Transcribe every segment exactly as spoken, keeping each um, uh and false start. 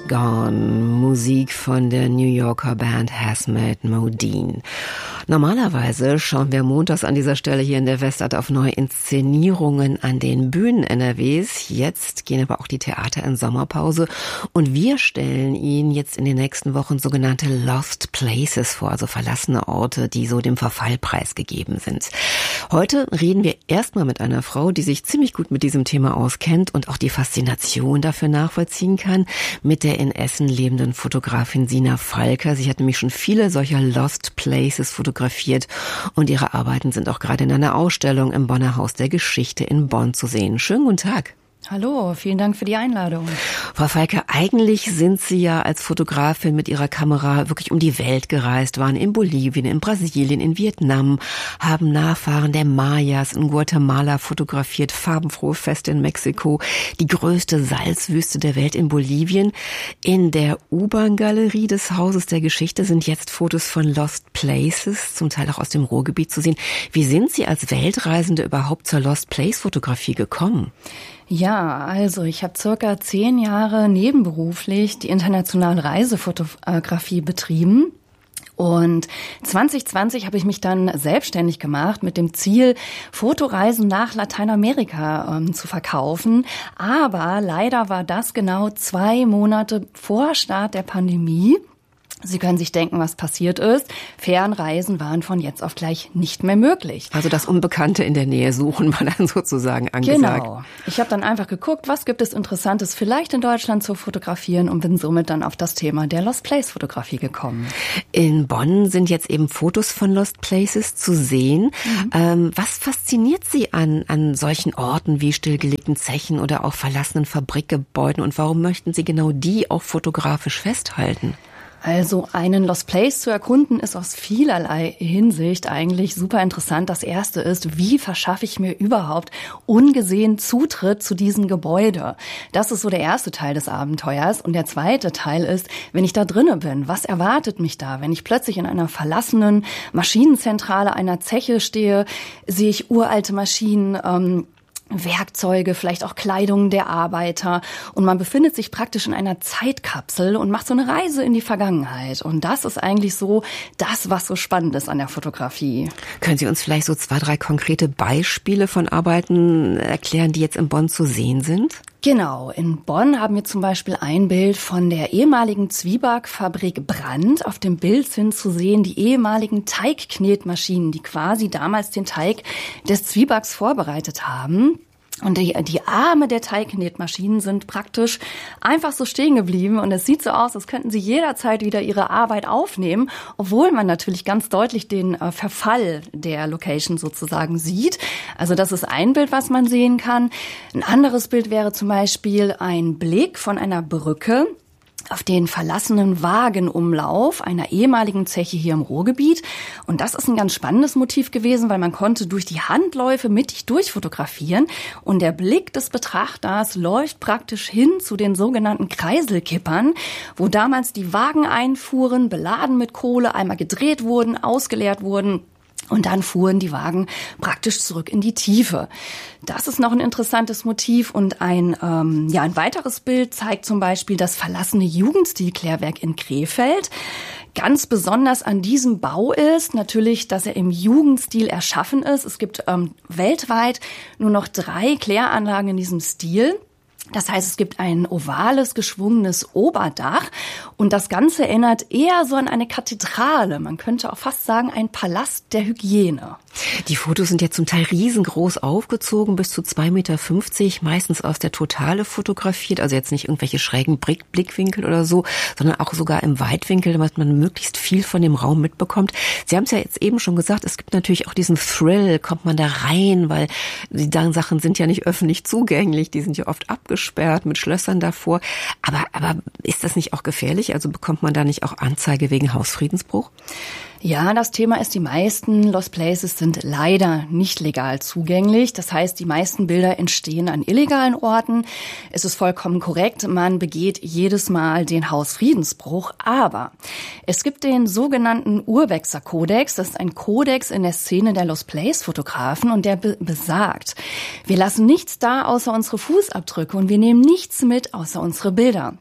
Gone, Musik von der New Yorker Band Hazmat Modine. Normalerweise schauen wir montags an dieser Stelle hier in der Westart auf neue Inszenierungen an den Bühnen N R Ws. Jetzt gehen aber auch die Theater in Sommerpause und wir stellen Ihnen jetzt in den nächsten Wochen sogenannte Lost Places vor, also verlassene Orte, die so dem Verfall preisgegeben sind. Heute reden wir erstmal mit einer Frau, die sich ziemlich gut mit diesem Thema auskennt und auch die Faszination dafür nachvollziehen kann, mit der in Essen lebenden Fotografin Sina Falker. Sie hat nämlich schon viele solcher Lost Places fotografiert und ihre Arbeiten sind auch gerade in einer Ausstellung im Bonner Haus der Geschichte in Bonn zu sehen. Schönen guten Tag. Hallo, vielen Dank für die Einladung. Frau Falker, eigentlich sind Sie ja als Fotografin mit Ihrer Kamera wirklich um die Welt gereist, waren in Bolivien, in Brasilien, in Vietnam, haben Nachfahren der Mayas in Guatemala fotografiert, farbenfrohe Feste in Mexiko, die größte Salzwüste der Welt in Bolivien. In der U-Bahn-Galerie des Hauses der Geschichte sind jetzt Fotos von Lost Places, zum Teil auch aus dem Ruhrgebiet zu sehen. Wie sind Sie als Weltreisende überhaupt zur Lost Place-Fotografie gekommen? Ja, also ich habe circa zehn Jahre nebenberuflich die internationale Reisefotografie betrieben. Und zwanzig zwanzig habe ich mich dann selbstständig gemacht mit dem Ziel, Fotoreisen nach Lateinamerika ähm, zu verkaufen. Aber leider war das genau zwei Monate vor Start der Pandemie. Sie können sich denken, was passiert ist. Fernreisen waren von jetzt auf gleich nicht mehr möglich. Also das Unbekannte in der Nähe suchen war dann sozusagen angesagt. Genau. Ich habe dann einfach geguckt, was gibt es Interessantes vielleicht in Deutschland zu fotografieren und bin somit dann auf das Thema der Lost Place Fotografie gekommen. In Bonn sind jetzt eben Fotos von Lost Places zu sehen. Mhm. Ähm, was fasziniert Sie an, an solchen Orten wie stillgelegten Zechen oder auch verlassenen Fabrikgebäuden und warum möchten Sie genau die auch fotografisch festhalten? Also einen Lost Place zu erkunden ist aus vielerlei Hinsicht eigentlich super interessant. Das erste ist, wie verschaffe ich mir überhaupt ungesehen Zutritt zu diesem Gebäude? Das ist so der erste Teil des Abenteuers. Und der zweite Teil ist, wenn ich da drinne bin, was erwartet mich da? Wenn ich plötzlich in einer verlassenen Maschinenzentrale einer Zeche stehe, sehe ich uralte Maschinen, ähm, Werkzeuge, vielleicht auch Kleidung der Arbeiter. Und man befindet sich praktisch in einer Zeitkapsel und macht so eine Reise in die Vergangenheit. Und das ist eigentlich so das, was so spannend ist an der Fotografie. Können Sie uns vielleicht so zwei, drei konkrete Beispiele von Arbeiten erklären, die jetzt in Bonn zu sehen sind? Genau, in Bonn haben wir zum Beispiel ein Bild von der ehemaligen Zwiebackfabrik Brandt. Auf dem Bild sind zu sehen die ehemaligen Teigknetmaschinen, die quasi damals den Teig des Zwiebacks vorbereitet haben. Und die, die Arme der Teigknetmaschinen sind praktisch einfach so stehen geblieben. Und es sieht so aus, als könnten sie jederzeit wieder ihre Arbeit aufnehmen, obwohl man natürlich ganz deutlich den äh, Verfall der Location sozusagen sieht. Also das ist ein Bild, was man sehen kann. Ein anderes Bild wäre zum Beispiel ein Blick von einer Brücke auf den verlassenen Wagenumlauf einer ehemaligen Zeche hier im Ruhrgebiet. Und das ist ein ganz spannendes Motiv gewesen, weil man konnte durch die Handläufe mittig durchfotografieren. Und der Blick des Betrachters läuft praktisch hin zu den sogenannten Kreiselkippern, wo damals die Wagen einfuhren, beladen mit Kohle, einmal gedreht wurden, ausgeleert wurden. Und dann fuhren die Wagen praktisch zurück in die Tiefe. Das ist noch ein interessantes Motiv. Und ein, ähm, ja, ein weiteres Bild zeigt zum Beispiel das verlassene Jugendstilklärwerk in Krefeld. Ganz besonders an diesem Bau ist natürlich, dass er im Jugendstil erschaffen ist. Es gibt ähm, weltweit nur noch drei Kläranlagen in diesem Stil. Das heißt, es gibt ein ovales, geschwungenes Oberdach und das Ganze erinnert eher so an eine Kathedrale. Man könnte auch fast sagen, ein Palast der Hygiene. Die Fotos sind ja zum Teil riesengroß aufgezogen, bis zu zwei Meter fünfzig, meistens aus der Totale fotografiert, also jetzt nicht irgendwelche schrägen Blick- Blickwinkel oder so, sondern auch sogar im Weitwinkel, damit man möglichst viel von dem Raum mitbekommt. Sie haben es ja jetzt eben schon gesagt, es gibt natürlich auch diesen Thrill, kommt man da rein, weil die Sachen sind ja nicht öffentlich zugänglich, die sind ja oft abgesperrt mit Schlössern davor. Aber, aber ist das nicht auch gefährlich? Also bekommt man da nicht auch Anzeige wegen Hausfriedensbruch? Ja, das Thema ist, die meisten Lost Places sind leider nicht legal zugänglich. Das heißt, die meisten Bilder entstehen an illegalen Orten. Es ist vollkommen korrekt, man begeht jedes Mal den Hausfriedensbruch. Aber es gibt den sogenannten Urwechser-Kodex. Das ist ein Kodex in der Szene der Lost Place-Fotografen und der be- besagt, wir lassen nichts da außer unsere Fußabdrücke und wir nehmen nichts mit außer unsere Bilder.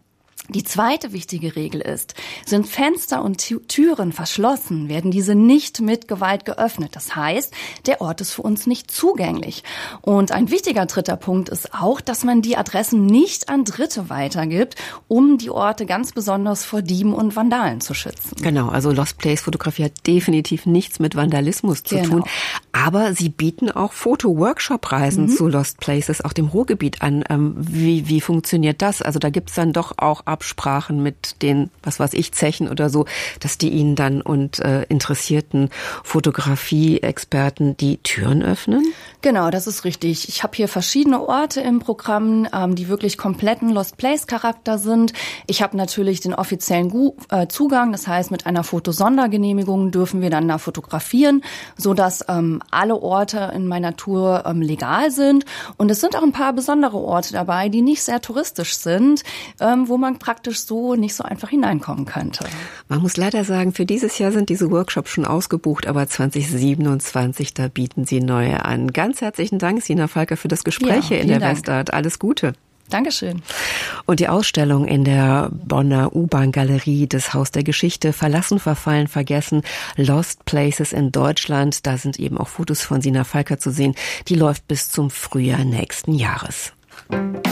Die zweite wichtige Regel ist, sind Fenster und Türen verschlossen, werden diese nicht mit Gewalt geöffnet. Das heißt, der Ort ist für uns nicht zugänglich. Und ein wichtiger dritter Punkt ist auch, dass man die Adressen nicht an Dritte weitergibt, um die Orte ganz besonders vor Dieben und Vandalen zu schützen. Genau, also Lost Place Fotografie hat definitiv nichts mit Vandalismus zu Genau. tun. Aber Sie bieten auch Foto-Workshop-Reisen mhm. zu Lost Places, auch dem Ruhrgebiet an. Ähm, wie, wie funktioniert das? Also da gibt's dann doch auch Absprachen mit den, was weiß ich, Zechen oder so, dass die Ihnen dann und äh, interessierten Fotografie-Experten die Türen öffnen? Genau, das ist richtig. Ich habe hier verschiedene Orte im Programm, ähm, die wirklich kompletten Lost Place-Charakter sind. Ich habe natürlich den offiziellen Gu- äh, Zugang, das heißt, mit einer Fotosondergenehmigung dürfen wir dann da fotografieren, sodass ähm, alle Orte in meiner Tour ähm, legal sind. Und es sind auch ein paar besondere Orte dabei, die nicht sehr touristisch sind, ähm, wo man praktisch so nicht so einfach hineinkommen könnte. Man muss leider sagen, für dieses Jahr sind diese Workshops schon ausgebucht, aber zwanzig siebenundzwanzig, da bieten Sie neue an. Ganz herzlichen Dank, Sina Falker, für das Gespräch hier in der Dank. Westart. Alles Gute. Dankeschön. Und die Ausstellung in der Bonner U-Bahn-Galerie, das Haus der Geschichte, Verlassen, Verfallen, Vergessen, Lost Places in Deutschland, da sind eben auch Fotos von Sina Falker zu sehen, die läuft bis zum Frühjahr nächsten Jahres.